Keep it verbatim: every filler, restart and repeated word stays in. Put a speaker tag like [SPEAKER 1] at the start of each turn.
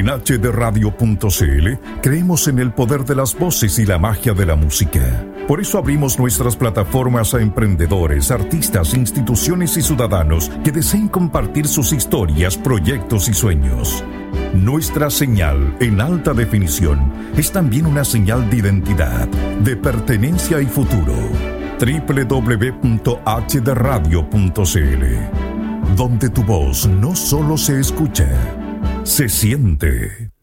[SPEAKER 1] En H D radio punto c l creemos en el poder de las voces y la magia de la música. Por eso abrimos nuestras plataformas a emprendedores, artistas, instituciones y ciudadanos que deseen compartir sus historias, proyectos y sueños. Nuestra señal en alta definición es también una señal de identidad, de pertenencia y futuro. doble u doble u doble u punto h d radio punto c l, donde tu voz no solo se escucha, se siente.